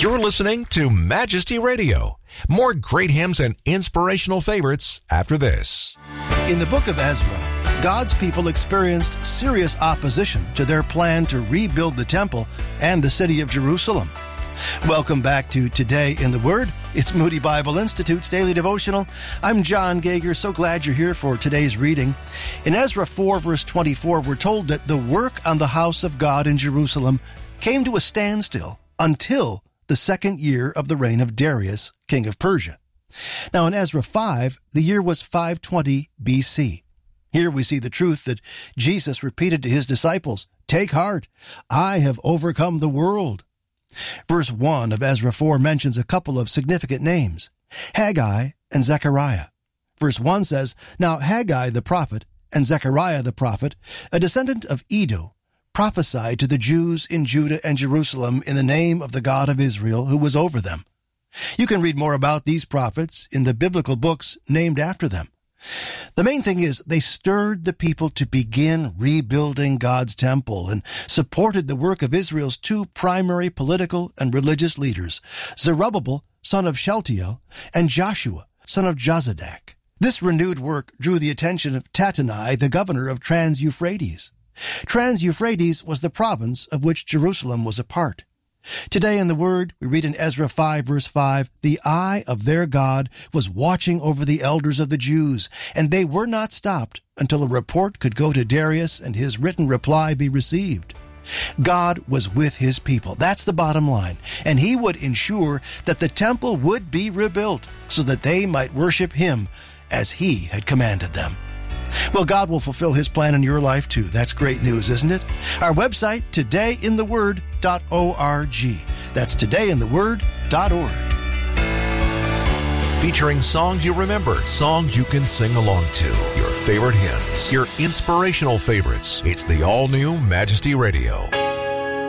You're listening to Majesty Radio. More great hymns and inspirational favorites after this. In the book of Ezra, God's people experienced serious opposition to their plan to rebuild the temple and the city of Jerusalem. Welcome back to Today in the Word. It's Moody Bible Institute's daily devotional. I'm John Gager. So glad you're here for today's reading. In Ezra 4, verse 24, we're told that the work on the house of God in Jerusalem came to a standstill until the second year of the reign of Darius, king of Persia. Now in Ezra 5, the year was 520 BC. Here we see the truth that Jesus repeated to his disciples, "Take heart, I have overcome the world." Verse 1 of Ezra 4 mentions a couple of significant names, Haggai and Zechariah. Verse 1 says, "Now Haggai the prophet and Zechariah the prophet, a descendant of Iddo, prophesied to the Jews in Judah and Jerusalem in the name of the God of Israel who was over them." You can read more about these prophets in the biblical books named after them. The main thing is they stirred the people to begin rebuilding God's temple and supported the work of Israel's two primary political and religious leaders, Zerubbabel, son of Shealtiel, and Joshua, son of Jozadak. This renewed work drew the attention of Tattenai, the governor of Trans-Euphrates. Trans-Euphrates was the province of which Jerusalem was a part. Today in the Word, we read in Ezra 5, verse 5, "The eye of their God was watching over the elders of the Jews, and they were not stopped until a report could go to Darius and his written reply be received." God was with his people. That's the bottom line. And he would ensure that the temple would be rebuilt so that they might worship him as he had commanded them. Well, God will fulfill his plan in your life too. That's great news, isn't it? Our website, todayintheword.org. That's todayintheword.org. Featuring songs you remember, songs you can sing along to, your favorite hymns, your inspirational favorites. It's the all-new Majesty Radio.